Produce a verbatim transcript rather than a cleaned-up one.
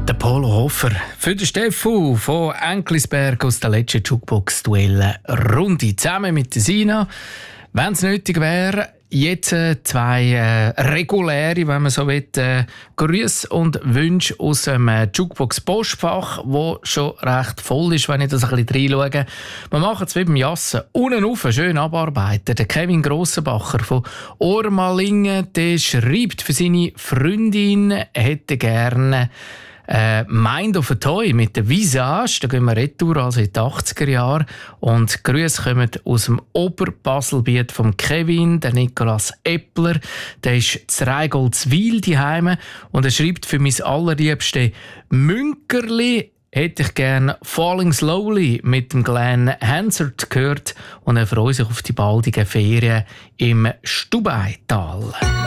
Der Polo Hofer für den Steffu von Enklisberg aus der letzten Jukebox-Duell-Runde. Zusammen mit der Sina, wenn es nötig wäre, jetzt zwei äh, reguläre, wenn man so will, äh, Grüße und Wünsche aus dem äh, Jukebox-Postfach, wo schon recht voll ist, wenn ich das ein bisschen reinschaue. Wir machen es wie beim Jassen. Unten rauf, schön abarbeiten. Der Kevin Grossenbacher von Ormalingen, der schreibt für seine Freundin, hätte gerne Äh, Mind of a Toy mit der Visage, da gehen wir retour, also in die achtziger Jahre. Und die Grüße kommen aus dem Oberbaselbiet von Kevin, der Nikolaus Eppler. Der ist zu Reigoldswil daheim und er schreibt für mein allerliebste Münkerli hätte ich gerne Falling Slowly mit dem Glenn Hansard gehört und er freut sich auf die baldigen Ferien im Stubaital.